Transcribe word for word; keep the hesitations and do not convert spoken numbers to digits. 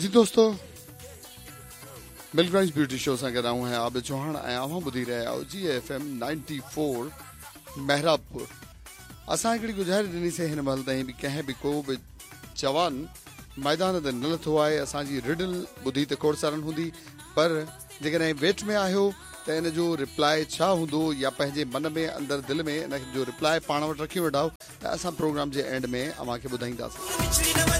जी दोस्तों, milk rice beauty show सां गॾु आऊं आबिद चौहान ऐं अव्हां ॿुधी रहिया आहियो जी एफ एम नाइंटी फोर मेहराबपुर। असां हिकिड़ी गुज़ारिश ॾिनीसीं हिन महिल ताईं बि कंहिं बि को बि जवान मैदान ते न लथो आहे। असांजी रिडल ॿुधी त खोड़सारनि हूंदी, पर जेकॾहिं वेट में आहियो त इन जो रिप्लाई छा हूंदो या पंहिंजे मन में अंदरि दिलि में इन जो रिप्लाई पाण वटि रखी वेठा त असां प्रोग्राम जे एंड में अव्हांखे ॿुधाईंदासीं।